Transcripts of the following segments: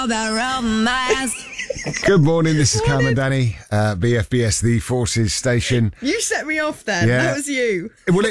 Good morning, this is Cam and Danny, BFBS, the Forces Station. You set me off then. Yeah. That was you. Well,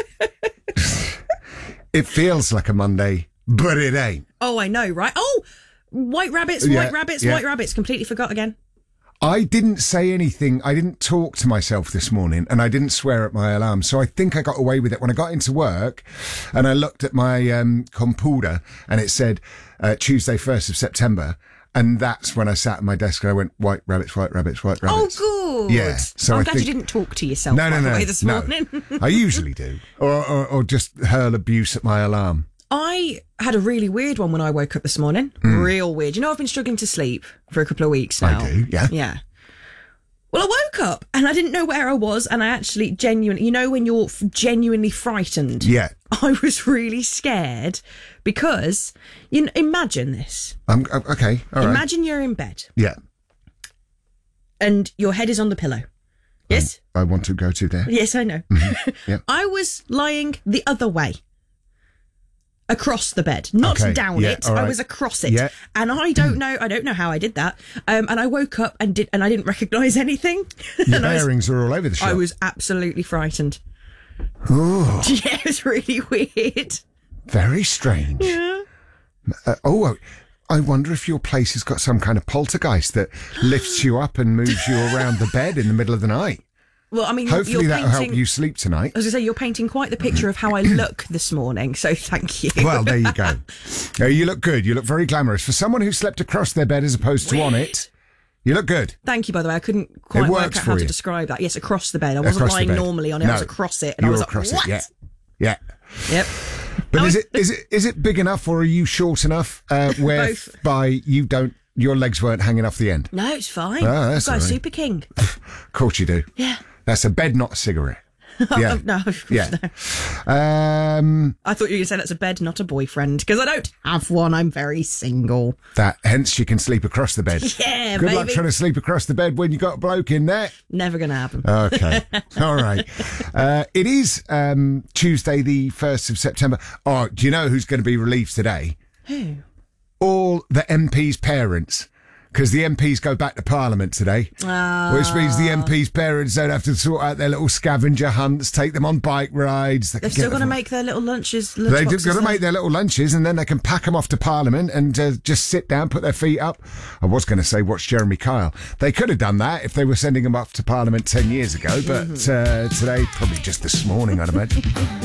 it feels like a Monday, but it ain't. Oh, I know, right? Oh, white rabbits. Completely forgot again. I didn't say anything. I didn't talk to myself this morning, and I didn't swear at my alarm. So I think I got away with it when I got into work, and I looked at my computer, and it said Tuesday, 1st of September. And that's when I sat at my desk and I went, white rabbits, white rabbits, white rabbits. Oh, good. Yeah. So I'm glad you didn't talk to yourself this morning. I usually do. Or just hurl abuse at my alarm. I had a really weird one when I woke up this morning. Real weird. You know, I've been struggling to sleep for a couple of weeks now. I do, yeah. Yeah. Well, I woke up and I didn't know where I was, and I actually genuinely, you know, when you're genuinely frightened. Yeah. I was really scared because, imagine this. Okay, all right. Imagine you're in bed. Yeah. And your head is on the pillow. Yes? I want to go to there. Yes, I know. Mm-hmm. Yeah. I was lying the other way. Across the bed, not down it. Right. I was across it, yeah. And I don't know how I did that. And I woke up and I didn't recognise anything. Your bearings are all over the shop. I was absolutely frightened. Oh, yeah, it was really weird. Very strange. Yeah. I wonder if your place has got some kind of poltergeist that lifts you up and moves you around the bed in the middle of the night. Well, I mean, hopefully that'll help you sleep tonight. I was going to say, you're painting quite the picture of how I look this morning, so thank you. Well, there you go. You look good. You look very glamorous. For someone who slept across their bed as opposed to on it, you look good. Thank you, by the way. I couldn't quite work out how to describe that. Yes, across the bed. I wasn't lying normally on it. I was across it. And I was like, what? It, yeah. Yep. But is it big enough, or are you short enough whereby your legs weren't hanging off the end? No, it's fine. Oh, that's I've got all a right. Super King. Of course you do. Yeah. That's a bed, not a cigarette. Yeah. No. Yeah. No. I thought you were going to say that's a bed, not a boyfriend, because I don't have one. I'm very single. Hence you can sleep across the bed. Yeah, Good baby. luck trying to sleep across the bed when you got a bloke in there. Never going to happen. Okay. All right. It is Tuesday, the 1st of September. Oh, do you know who's going to be relieved today? Who? All the MPs' parents. Because the MPs go back to Parliament today, which means the MPs' parents don't have to sort out their little scavenger hunts, take them on bike rides. They've still got to make their little lunches. They've got to make their little lunches, and then they can pack them off to Parliament and just sit down, put their feet up. I was going to say watch Jeremy Kyle. They could have done that if they were sending them off to Parliament 10 years ago, but today, probably just this morning, I'd imagine.